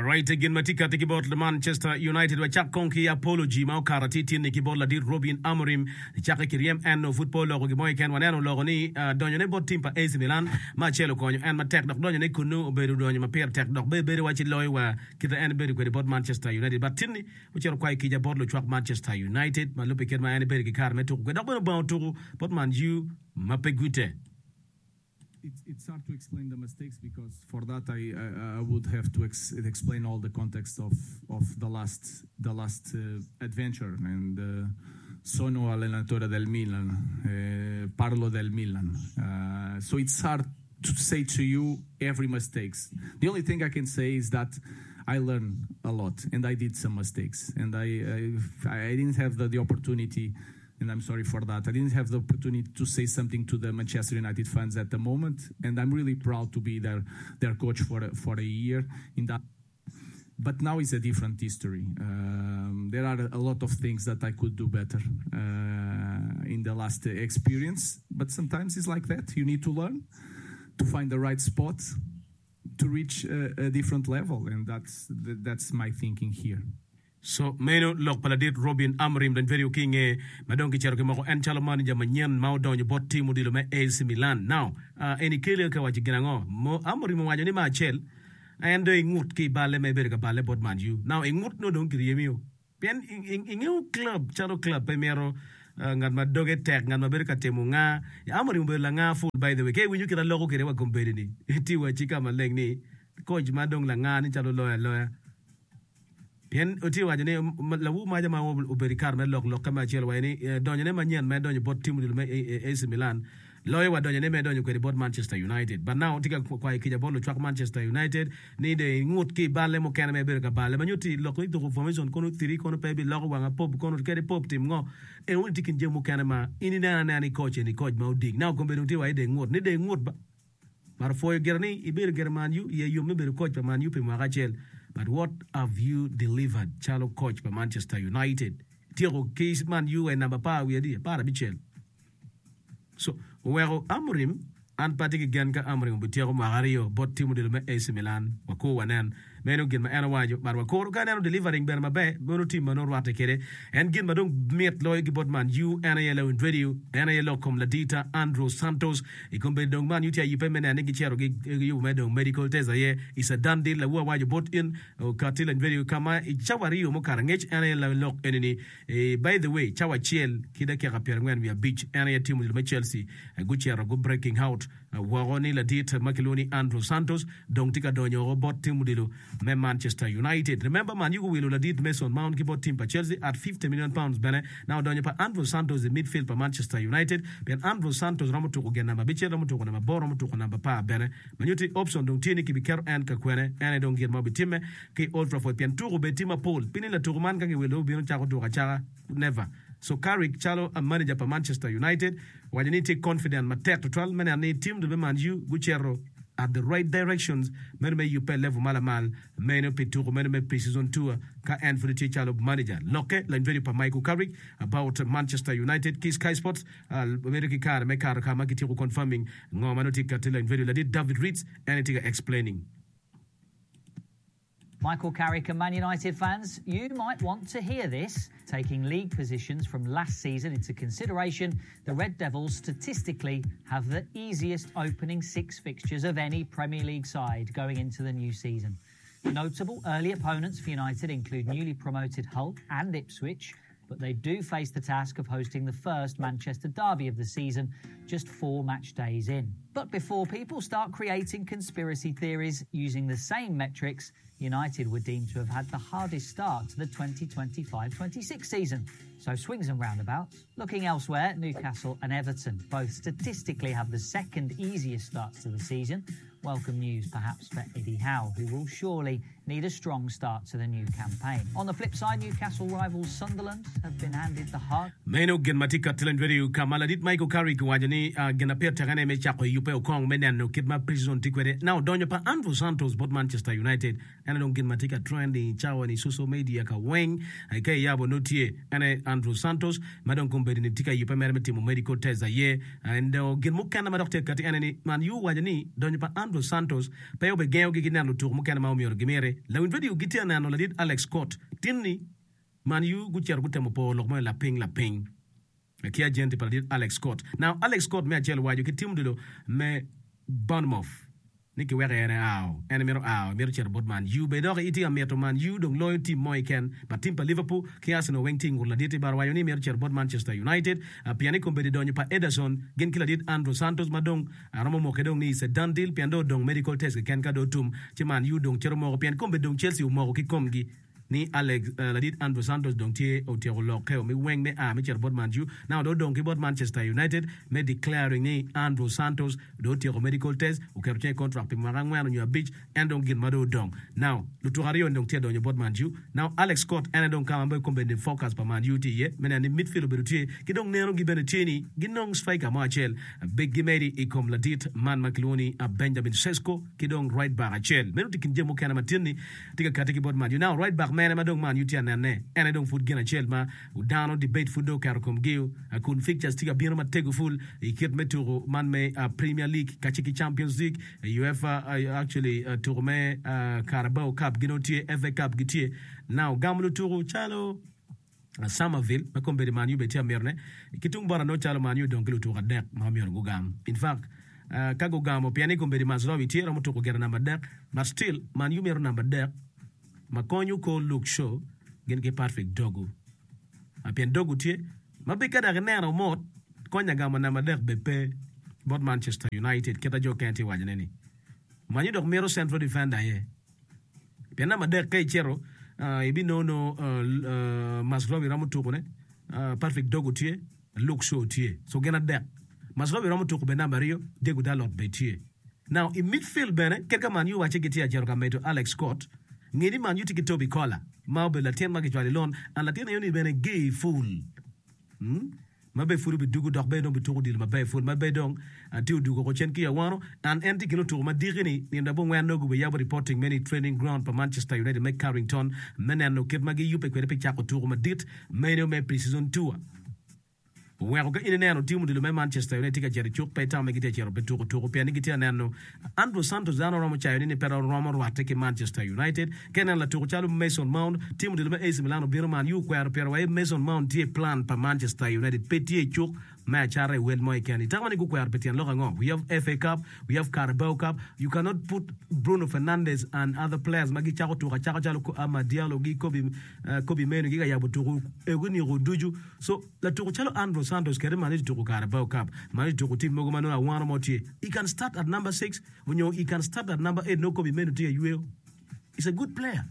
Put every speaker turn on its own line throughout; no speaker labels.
All right, again matika tikibot le Manchester United wa chak konki apology ma karati tin kibot la dir Robin Amorim chak kiriem en football logo gimoy ken waneno logo ni donyo ne bot team pa AC Milan ma chelo konyo en ma tek dok donyo ne kunu obedu donyo ma per tek dok be wa chiloy wa kita en bedu ko bot Manchester United but tinni o chero kwai kija bot lo chak Manchester United ma lupe ken ma en bedu ki kar me tuku dok bon tuku bot Man U ma pegute.
It's hard to explain the mistakes because for that I would have to explain all the context of the last adventure and sono allenatore del Milan, parlo del Milan, so it's hard to say to you every mistakes. The only thing I can say is that I learned a lot and I did some mistakes and I didn't have the opportunity. And I'm sorry for that. I didn't have the opportunity to say something to the Manchester United fans at the moment, and I'm really proud to be their coach for a year in that. But now it's a different history. There are a lot of things that I could do better in the last experience, but sometimes it's like that. You need to learn to find the right spot to reach a different level, and that's my thinking here.
So meno lok paladit Robin Amorim dan very king madong kicharo ke mako en chalaman jamanyan mau donyo bot team dilo me AC Milan now any killer ka waji ginango mo Amorim mo wajo ni ma chel and ngut ki bale me berga bale bot Man U now ngut no don kriemio pen ingeu club charo club primero ngan ma doge tek ngan ma berka temu nga Amorim be la nga full by the way ke winyu kira logo kere wa gombere ni ti wa chika maleng ni coach madong la nga ni chalo loya yen oti wajane lawu ma jama oberikar me lok kama chel wayni donyo ne manyen me donyo bot team dil me AC Milan loy wa donyo ne me donyo ko bot Manchester United but now tika kwa ikija bolo chak Manchester United ni de ngut ki balle mo ken me berga balle manyuti lok ni to formation kono 3 kono pe bi lok wanga pop kono kede pop team ngo e won tikin jemu ken ma ini na ni coach ma dig now ko be nti wa de ngut ni de ngut ba mar foy gerni ibir german yu ye yum me ber coach pa Man U pe ma gachel. But what have you delivered, Chalo coach by Manchester United? Tiro case Man U and number pa we di para bichel. So where Amorim and Patrick Genka Amorim but Tiro Magario bot team de AC Milan wako wanan meno gin ma ana wajo mar wako ganano delivering ber mabe bono team manor wate kere and gin madong met loy gibot Man U ana yellow in radio ana yellow kom ladita Andrew Santos ikombe dong Man U tia yipe mena ngi chero gi yu medong medical test ye is a done deal la wajo bot in katil and video kama chawari mo karangech ana yellow lock enemy by the way chawa chiel kida ke rapper ngwen via beach ana team de Chelsea go chero go breaking out wagoni ladita Makeloni Andrew Santos dong tika donyo bot team dilo me Manchester United. Remember Man U will did Mason Mount keyboard team pa Chelsea at 50 million pounds bene. Now donyo pa Andrew Santos the midfield pa Manchester United. Ben Andrew Santos ramu to gen number biche ramu to number bor ramu to number pa bene. Manuti option dong tini ki bikero and ka kwene and dong get mabi time ki Old Trafford pian turu be team Paul. Pini la turu man kangi will be no chako to kachaga never. So Carrick Chalo a manager pa Manchester United. When you need to take confidence matek to 12 men and need team to be Man U guchero at the right directions, many you pay level malamal, many pay to many pre-season tour, ka and for the teacher of manager. Loke, like very pa Michael Carrick about Manchester United, Key Sky Sports, American car, Mekar Kamakiti confirming, no manotic Catilla and very David Reeds, anything explaining.
Michael Carrick and Man United fans, you might want to hear this. Taking league positions from last season into consideration, the Red Devils statistically have the easiest opening 6 fixtures of any Premier League side going into the new season. Notable early opponents for United include newly promoted Hull and Ipswich, but they do face the task of hosting the first Manchester derby of the season just 4 match days in. But before people start creating conspiracy theories using the same metrics, United were deemed to have had the hardest start to the 2025-26 season. So swings and roundabouts. Looking elsewhere, Newcastle and Everton both statistically have the second easiest starts to the season. Welcome news perhaps for Eddie Howe, who will surely need a strong start to the new campaign. On the flip side, Newcastle rivals Sunderland have been handed the hard.
Meno gen matika tilen video kamala dit Michael Carrick wajani gen appear tagane me chako yupe okong menen no kidma prison tikwede. Now donyo pa Andrew Santos bot Manchester United and don't gen matika trending chawa ni social media ka weng ke yabo notie ane Andrew Santos madon kumbedi ni tika yupe mere timu medical test ye and gen mukana madokte kati ane Man U wajani donyo pa Andrew Santos payo be geo gi ginalo tu mukana ma omior gimere la win video gitia na no la dit Alex Scott tinni Man U gu cer gu temo po lok mo la ping kia gente pa dit Alex Scott. Now Alex Scott me achel waju ki tim dilo me Bournemouth niki were ene mero cer bot Man U be dog iti ameto Man U dong loyalty moy ken ba tim pa Liverpool ki Arsenal wengting la dit bar wayo ni mero cer bot Manchester United piani ko be donyo pa Ederson gen kila dit Andrew Santos madong aramo mo kedong ni se dandil piando dong medical test ken ka do tum ti Man U dong cer mo pian ko be dong Chelsea mo ki komgi ni Alex ladit Andrew Santos dong tie o tie lo ke me weng me me cer bot Man U now do dong ki bot Manchester United me declaring ni Andrew Santos do tie medical test o ke tie contract pe marang wan on your beach and dong gin mado dong now lutugario dong tie dong bot Man U now Alex Scott and dong kam be kombe de focus pa Man U tie ye me ni midfield be tie ki dong nero gi bene tie ni ginong striker ma chel big gimedi e kom ladit Man McLeony a Benjamin Sesko ki dong right back a chel me tikin jemo kana matini tika katiki bot Man U now right back man ma dong Man U tia nane ene dong foot gena chel ma udano debate foot do kar kom giu akun fixtures tika biro ma tego full ikit meturo man me Premier League kachiki Champions League UEFA actually tourme Carabao Cup gino tie FA Cup gitie now gamlo turu chalo Summerville ma kombe de Man U betia merne kitung bara no chalo Man U dong kilo turu dek ma mior go gam in fact kago gamo piani kombe de Mazraoui tie ramo to ko gera number dek but still Man U mior number dek Makonyu ko look show gen ke perfect dogu apien dogu tie mabika da genero mot konya gama na madek bepe bot Manchester United keta jo kenti wajaneni manyi dok mero central defender ye piana madek kay chero ibi no Mazraoui ramu tukune perfect dogu tie look show tie so gena dek Mazraoui ramu tuku be number rio degu da lot be tie now in midfield bene kerka Man U wache gitia jero kameto Alex Scott ngeni Man U tiki Toby Kola maube la tien magi jwali lon an la tien yoni bene gay fool mabe furu bi dugu dox be don bi tugu dil mabe fool mabe dong tiu dugu ko chen ki awano an enti kilo tugu ma digini ni ndabo ngwan no gube yabo reporting many training ground for Manchester United make Carrington menano kit magi yupe kwede pe chako tugu ma dit meno me pre-season tour Wero ga ine nano timu dilo me Manchester United ka jeri chuk pe tamu gite jero be tugu piani gite nano Andrew Santos zano ramo chayo ni pero ramo rwate ke Manchester United kenen la tugu chalo Mason Mount timu dilo me AC Milan biro Man U kwero pero wa Mason Mount tie plan pa Manchester United petie chuk ma chare wel moy kani tamani ku kwero petian lo ngo we have FA Cup we have Carabao Cup you cannot put Bruno Fernandes and other players magi chako tuga chalo ko ama Diallo gi Kobe Menu gi ga yabo tugu eguni roduju so la tugu chalo Andrew Santos kere manage to Carabao Cup manage to team mogo mano one more tie he can start at number 6 when he can start at number 8 no Kobe Menu tie UL he's a good player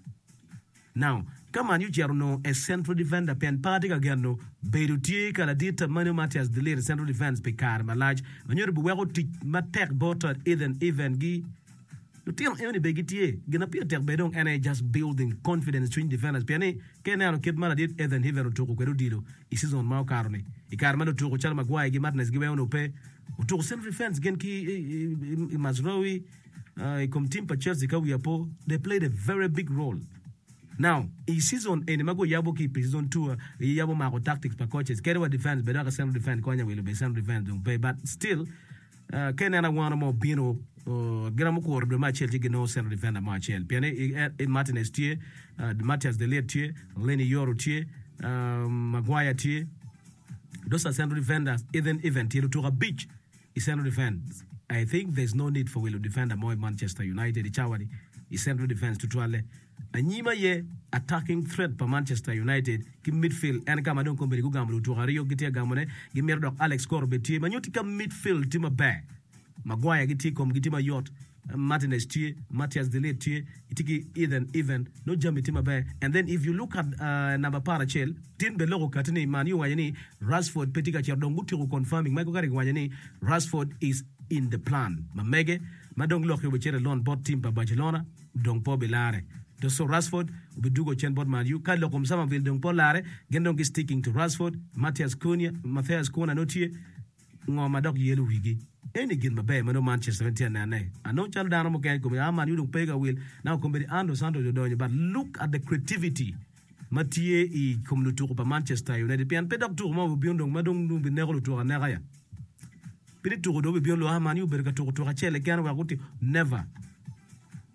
now come on you no a central defender pen party again no Beirutier kala dita Manu Matias the lead central defense pe kar malaj when you be wero ti matek botter even gi the team only begitie gina pia tek bedong and just building confidence between defenders piani kenano kid mala dit even heaven to ko dilo i season ma karone I karma to ko chalma gwa gi matnes gi weno pe to central defense gen ki Mazraoui kom team pa Chelsea ka wiapo they played a very big role. Now, in season in mago yabo ki season 2 yabo mago tactics pa coaches kerewa defense better central defense konya will be central defense don't pay but still kenana wana mo bino gramu ko ordo ma Chelsea gino central defender ma Chelsea piane Martinez tie Matias de Ligt tie Lenny Yoro tie Maguire tie those are central defenders even tie to a beach is central defense. I think there's no need for will defender more Manchester United chawadi is central defense to twale anyima ye attacking threat pa Manchester United ki midfield en kama don ko mberi ko gamru to Rio gitia gamone gi merdok Alex Corbe tie manyoti ka midfield tima ba Maguire giti kom gitima yot Martinez tie Matias de Ligt tie itiki even no jam tima ba and then if you look at number parachel tin be logo katini Man U wanyani Rashford petika cher don guti ko confirming Michael Carrick wanyani Rashford is in the plan mamege madong lokyo be chere lon bot team pa Barcelona dong po belare to so Rashford ubidugo chen bot Man U kalo kom sama vil dong po lare gendong is sticking to Rashford Matthias Cunha notie ngoma dok yelu wigi any gin mabe mano Manchester United na ano chal dano mo ken ko Man U dong pega will now kombe Andrew Santos do donye but look at the creativity matie I kom no tour pa Manchester United pian pedok tour mo biondong madong no be negolo tour na gaya pili tour do be biolo Man U berga tour chele kan wa guti never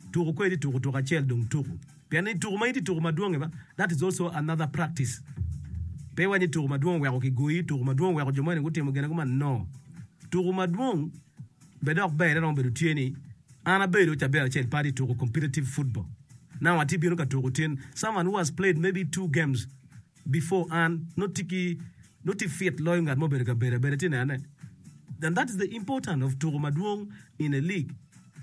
tuku kwedi tuku achel dong tuku piani tuku maiti tuku maduong ba that is also another practice pe wani tuku maduong wa ko gui tuku maduong wa ko jomani ngutimo gena kuma no tuku maduong bedok be ron be tieni ana be do chabera chel party tuku competitive football now ati biro ka tuku tin someone who has played maybe 2 games before and not fit loying at mo be ka bere tin ane then that is the importance of tuku maduong in a league.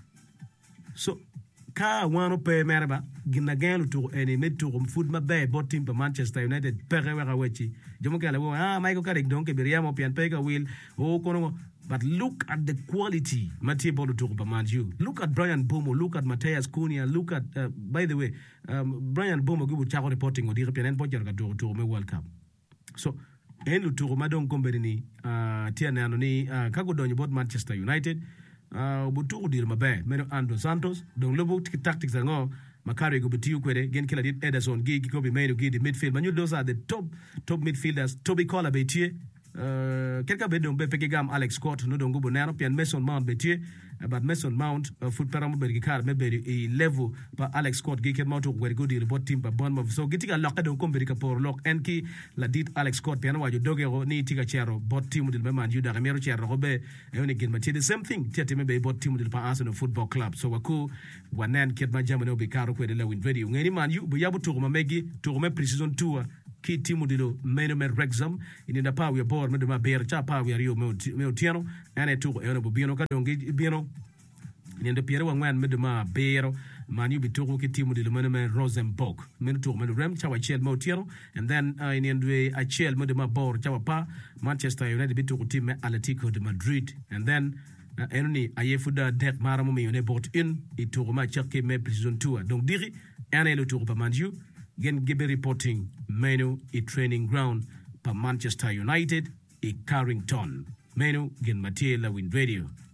So ka wano pe merba ginagelu to any mid to food ma be bot team Manchester United pere wera wechi jomo kala Michael Carrick donke beriamo pian pega will kono but look at the quality Mathieu Bodo to Manju. Look at Brian Bomo, look at Matthias Cunha, look at by the way Brian Bomo gibu chako reporting odi pian pojer ka to me World Cup. So enu to madon kombeni tiana anoni kago donyo bot Manchester United butu dir mabe meno Ando Santos don lobo tactics ngo makari go butu kwede gen kila dit Ederson gi ko be meno gi the midfield manyu those are the top midfielders Toby Kola betie quelqu'un be don be peke gam Alex Scott no don go bonano pian Mason Mount betie but Mason Mount foot paramo be kar me be level pa Alex Scott gi ket moto go di report team pa Bournemouth so gitika lokka don ko be ka por lok enki la dit Alex Scott pian wajo dogero ni tika chero bot team dil man you da mero chero be e gen ma the same thing tiati me be bot team dil pa Arsenal Football Club so waku wanen ket ma jamano be karo ko de la win video ngeni man you bu yabu to ma megi to me precision tour ki timu dilo meno me Wrexham inenda pa we bor me de ma ber cha pa we rio me tiano ane to e no bino ka dongi bino inenda piere wa ngwan me de ma bero man you be to ki timu dilo meno me Rosenborg men to me rem cha wa chel mo tiano and then inendwe a chel me de ma bor cha wa pa Manchester United be to team me Atletico de Madrid and then enoni ayefuda dek maramo me yone bot in ito ma chake me precision tour donc diri ane le tour pa manju gen gibe reporting menu i training ground pa Manchester United i Carrington menu gen Mathieu la win radio